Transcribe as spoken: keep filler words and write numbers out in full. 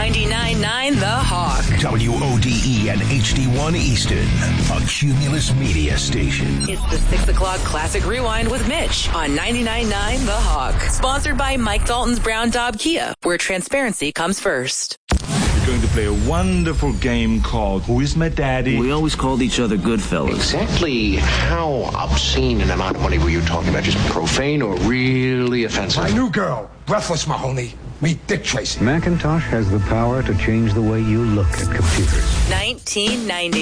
ninety-nine point nine The Hawk. W O D E and H D one Easton, a Cumulus media station. It's the six o'clock Classic Rewind with Mitch on ninety-nine point nine The Hawk. Sponsored by Mike Dalton's Brown Daub Kia, where transparency comes first. We're going to play a wonderful game called Who is My Daddy? We always called each other Goodfellas. Exactly how obscene an amount of money were you talking about? Just profane or really offensive? My new girl, Breathless Mahoney. Meet Dick Tracy. Macintosh has the power to change the way you look at computers. nineteen ninety